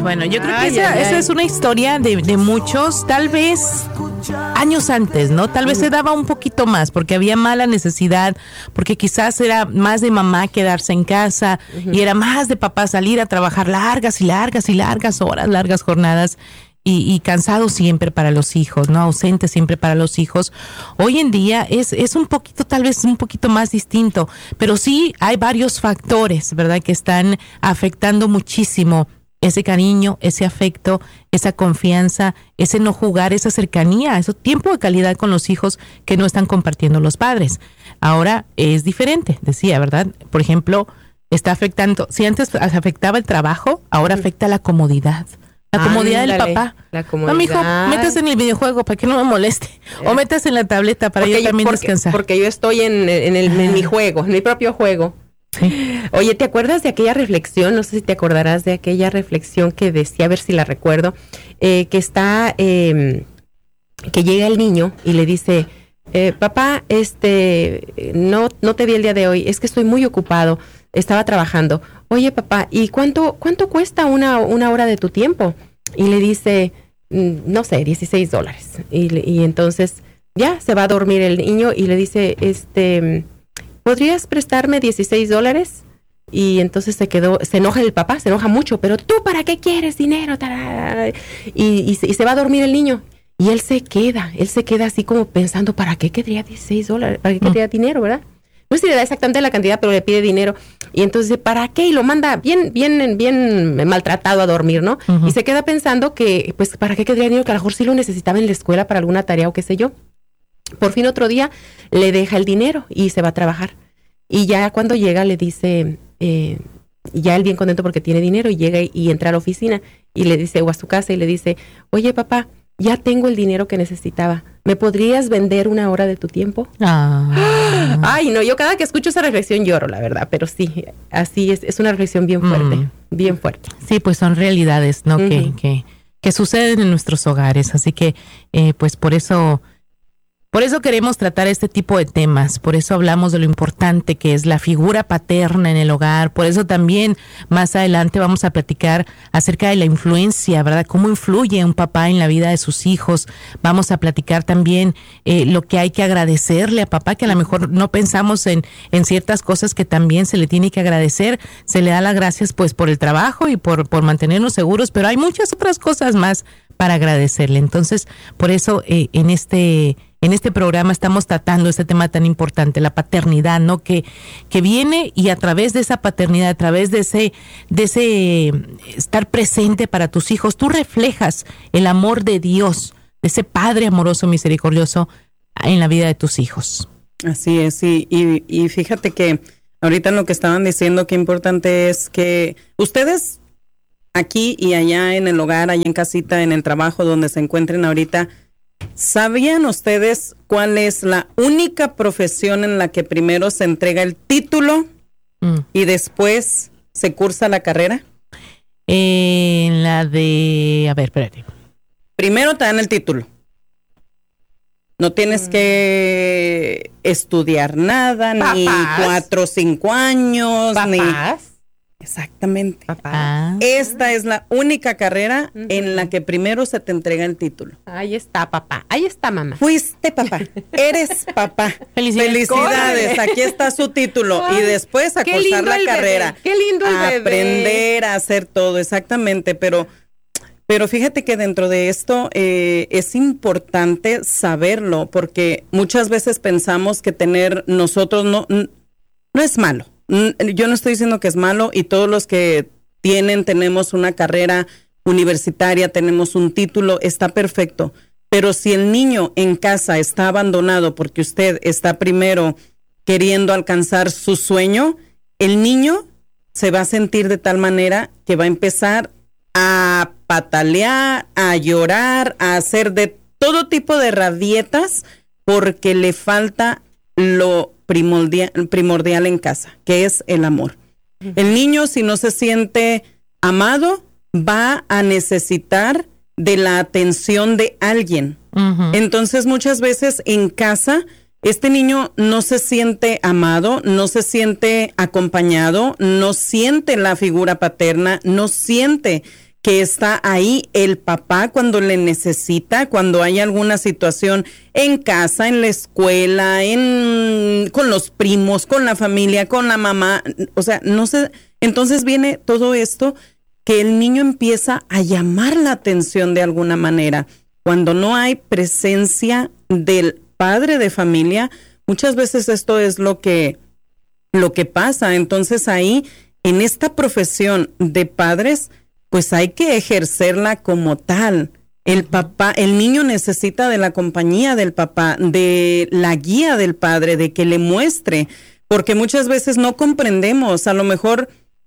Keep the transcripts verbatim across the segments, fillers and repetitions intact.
Bueno, yo creo que Ay, esa, ay, esa ay. es una historia de, de muchos, tal vez años antes, ¿no? Tal vez se daba un poquito más porque había mala necesidad, porque quizás era más de mamá quedarse en casa uh-huh. y era más de papá salir a trabajar largas y largas y largas horas, largas jornadas. Y, y cansado siempre para los hijos, ¿no? Ausente siempre para los hijos. Hoy en día es, es un poquito, tal vez un poquito más distinto, pero sí hay varios factores, ¿verdad? Que están afectando muchísimo ese cariño, ese afecto, esa confianza, ese no jugar, esa cercanía, ese tiempo de calidad con los hijos que no están compartiendo los padres. Ahora es diferente, decía, ¿verdad? Por ejemplo, está afectando, si antes afectaba el trabajo, ahora afecta la comodidad. La comodidad Ándale, del papá. La comodidad. No, mijo, métase en el videojuego para que no me moleste. O métase en la tableta para porque yo también yo, porque, descansar. Porque yo estoy en, en, el, en mi juego, en mi propio juego. Sí. Oye, ¿te acuerdas de aquella reflexión? No sé si te acordarás de aquella reflexión que decía, a ver si la recuerdo, eh, que está, eh, que llega el niño y le dice, eh, papá, este, no, no te vi el día de hoy, es que estoy muy ocupado, estaba trabajando. Oye, papá, ¿y cuánto cuánto cuesta una, una hora de tu tiempo? Y le dice, no sé, dieciséis dólares. Y, y entonces ya se va a dormir el niño y le dice, este, ¿podrías prestarme dieciséis dólares? Y entonces se quedó, se enoja el papá, se enoja mucho, pero ¿tú para qué quieres dinero? Y, y, y se va a dormir el niño. Y él se queda, él se queda así como pensando, ¿para qué querría dieciséis dólares? ¿Para qué querría mm. dinero, verdad? No sé si le da exactamente la cantidad, pero le pide dinero. Y entonces, ¿para qué? Y lo manda bien, bien, bien maltratado a dormir, ¿no? Uh-huh. Y se queda pensando que, pues, ¿para qué querría dinero? Que a lo mejor sí lo necesitaba en la escuela para alguna tarea o qué sé yo. Por fin otro día le deja el dinero y se va a trabajar. Y ya cuando llega le dice, eh, ya él bien contento porque tiene dinero, y llega y, y entra a la oficina y le dice, o a su casa y le dice, oye, papá, ya tengo el dinero que necesitaba. ¿Me podrías vender una hora de tu tiempo? Ah. Ay, no, yo cada que escucho esa reflexión lloro, la verdad, pero sí, así es, es una reflexión bien fuerte, mm. bien fuerte. Sí, pues son realidades, ¿no? Uh-huh. Que, que, que suceden en nuestros hogares, así que, eh, pues por eso... Por eso queremos tratar este tipo de temas, por eso hablamos de lo importante que es la figura paterna en el hogar, por eso también más adelante vamos a platicar acerca de la influencia, ¿verdad? Cómo influye un papá en la vida de sus hijos. Vamos a platicar también eh, lo que hay que agradecerle a papá, que a lo mejor no pensamos en, en ciertas cosas que también se le tiene que agradecer. Se le da las gracias pues por el trabajo y por, por mantenernos seguros, pero hay muchas otras cosas más para agradecerle. Entonces, por eso eh, en este... En este programa estamos tratando este tema tan importante, la paternidad, ¿no? Que, que viene y a través de esa paternidad, a través de ese, de ese estar presente para tus hijos, tú reflejas el amor de Dios, de ese Padre amoroso, misericordioso en la vida de tus hijos. Así es, sí, y, y fíjate que ahorita en lo que estaban diciendo, qué importante es que ustedes aquí y allá en el hogar, allá en casita, en el trabajo, donde se encuentren ahorita, ¿sabían ustedes cuál es la única profesión en la que primero se entrega el título mm. y después se cursa la carrera? En eh, la de... A ver, espérate. Primero te dan el título. No tienes mm. que estudiar nada, ¿Papás? Ni cuatro o cinco años, ¿Papás? Ni... Exactamente. Papá. Esta es la única carrera uh-huh. en la que primero se te entrega el título. Ahí está, papá. Ahí está, mamá. Fuiste papá. Eres papá. Felicidades. Felicidades. Aquí está su título. Ay, y después a cursar la carrera. Bebé. Qué lindo el bebé. Aprender a hacer todo, exactamente. Pero, pero fíjate que dentro de esto eh, es importante saberlo, porque muchas veces pensamos que tener nosotros no, no es malo. Yo no estoy diciendo que es malo, y todos los que tienen, tenemos una carrera universitaria, tenemos un título, está perfecto. Pero si el niño en casa está abandonado porque usted está primero queriendo alcanzar su sueño, el niño se va a sentir de tal manera que va a empezar a patalear, a llorar, a hacer de todo tipo de rabietas porque le falta lo primordial, primordial en casa, que es el amor. Uh-huh. El niño, si no se siente amado, va a necesitar de la atención de alguien. Uh-huh. Entonces, muchas veces en casa, este niño no se siente amado, no se siente acompañado, no siente la figura paterna, no siente que está ahí el papá cuando le necesita, cuando hay alguna situación en casa, en la escuela, en con los primos, con la familia, con la mamá, o sea, no sé, entonces viene todo esto que el niño empieza a llamar la atención de alguna manera. Cuando no hay presencia del padre de familia, muchas veces esto es lo que lo que pasa. Entonces ahí, en esta profesión de padres, pues hay que ejercerla como tal. El papá, el niño necesita de la compañía del papá, de la guía del padre, de que le muestre, porque muchas veces no comprendemos. A lo mejor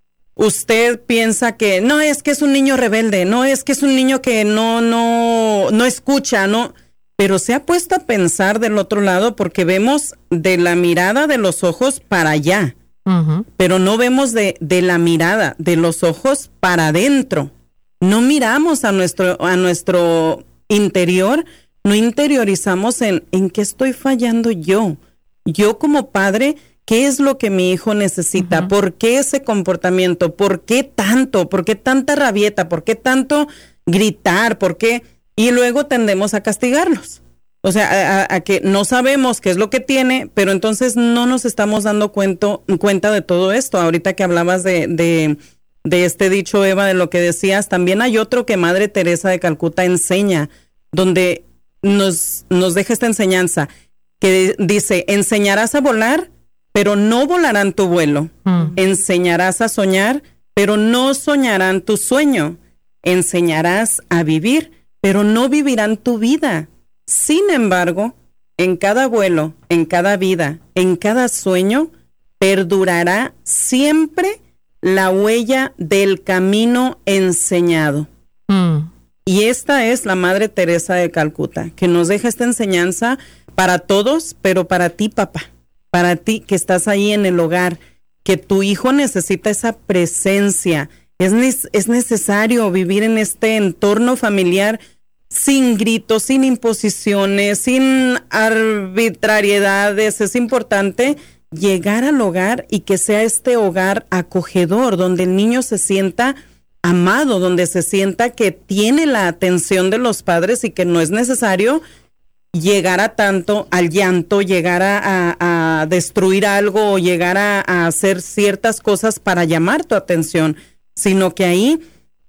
usted piensa que no, es que es un niño rebelde, no, es que es un niño que no, no, no escucha, no, pero se ha puesto a pensar del otro lado, porque vemos de la mirada de los ojos para allá. Uh-huh. Pero no vemos de, de la mirada de los ojos para adentro. No miramos a nuestro, a nuestro interior, no interiorizamos en, en qué estoy fallando yo. Yo como padre, ¿qué es lo que mi hijo necesita? Uh-huh. ¿Por qué ese comportamiento? ¿Por qué tanto? ¿Por qué tanta rabieta? ¿Por qué tanto gritar? ¿Por qué? Y luego tendemos a castigarlos. O sea, a, a que no sabemos qué es lo que tiene, pero entonces no nos estamos dando cuento, cuenta de todo esto. Ahorita que hablabas de, de, de este dicho, Eva, de lo que decías, también hay otro que Madre Teresa de Calcuta enseña, donde nos, nos deja esta enseñanza, que dice, enseñarás a volar, pero no volarán tu vuelo. Mm. Enseñarás a soñar, pero no soñarán tu sueño. Enseñarás a vivir, pero no vivirán tu vida. Sin embargo, en cada vuelo, en cada vida, en cada sueño, perdurará siempre la huella del camino enseñado. Mm. Y esta es la Madre Teresa de Calcuta, que nos deja esta enseñanza para todos, pero para ti, papá, para ti que estás ahí en el hogar, que tu hijo necesita esa presencia. Es, ne- es necesario vivir en este entorno familiar sin gritos, sin imposiciones, sin arbitrariedades. Es importante llegar al hogar y que sea este hogar acogedor, donde el niño se sienta amado, donde se sienta que tiene la atención de los padres y que no es necesario llegar a tanto al llanto, llegar a, a, a destruir algo o llegar a, a hacer ciertas cosas para llamar tu atención, sino que ahí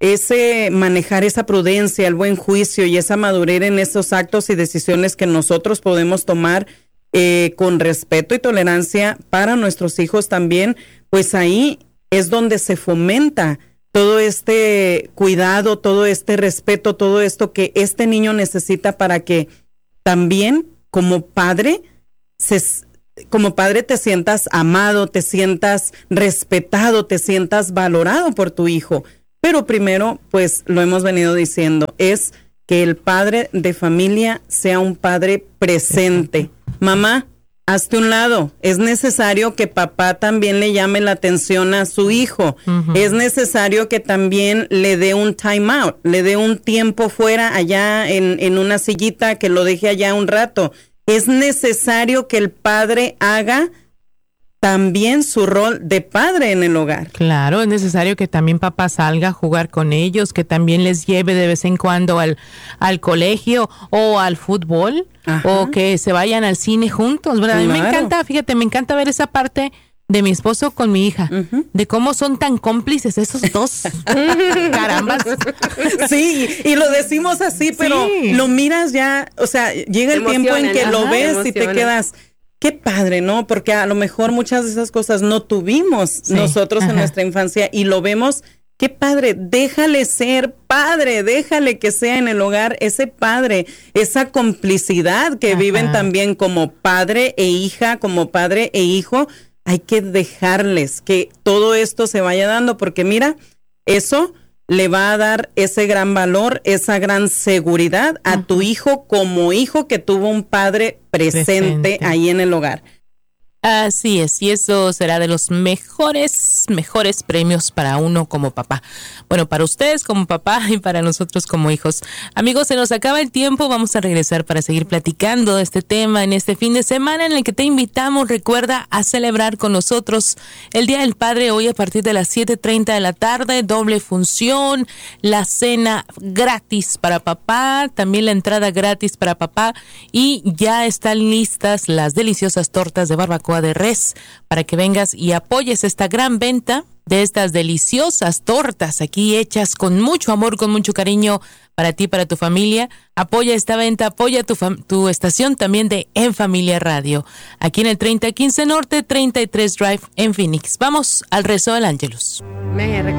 ese manejar esa prudencia, el buen juicio y esa madurez en esos actos y decisiones que nosotros podemos tomar eh, con respeto y tolerancia para nuestros hijos también, pues ahí es donde se fomenta todo este cuidado, todo este respeto, todo esto que este niño necesita para que también como padre, se, como padre te sientas amado, te sientas respetado, te sientas valorado por tu hijo. Pero primero, pues lo hemos venido diciendo, es que el padre de familia sea un padre presente. Mamá, hazte un lado. Es necesario que papá también le llame la atención a su hijo. Uh-huh. Es necesario que también le dé un time out, le dé un tiempo fuera allá en, en una sillita, que lo deje allá un rato. Es necesario que el padre haga también su rol de padre en el hogar. Claro, es necesario que también papá salga a jugar con ellos, que también les lleve de vez en cuando al, al colegio o al fútbol. Ajá. O que se vayan al cine juntos, ¿verdad? Claro. A mí me encanta, fíjate, me encanta ver esa parte de mi esposo con mi hija, uh-huh. de cómo son tan cómplices esos dos. Carambas. Sí, y lo decimos así, pero sí. Lo miras ya, o sea, llega el tiempo en que ajá, lo ves y te quedas... Qué padre, ¿no? Porque a lo mejor muchas de esas cosas no tuvimos sí, nosotros ajá. en nuestra infancia y lo vemos. Qué padre, déjale ser padre, déjale que sea en el hogar ese padre, esa complicidad que ajá. viven también como padre e hija, como padre e hijo. Hay que dejarles que todo esto se vaya dando, porque mira, eso le va a dar ese gran valor, esa gran seguridad a uh-huh. tu hijo como hijo que tuvo un padre presente, presente ahí en el hogar. Así es, y eso será de los mejores mejores premios para uno como papá. Bueno, para ustedes como papá y para nosotros como hijos. Amigos, se nos acaba el tiempo. Vamos a regresar para seguir platicando de este tema en este fin de semana en el que te invitamos, recuerda, a celebrar con nosotros el Día del Padre hoy a partir de las siete treinta de la tarde, doble función, la cena gratis para papá, también la entrada gratis para papá y ya están listas las deliciosas tortas de barbacoa de res para que vengas y apoyes esta gran venta de estas deliciosas tortas aquí hechas con mucho amor, con mucho cariño para ti, para tu familia. Apoya esta venta, apoya tu, fam- tu estación también de En Familia Radio, aquí en el treinta quince Norte, treinta y tres Drive en Phoenix. Vamos al rezo del Ángelus. Me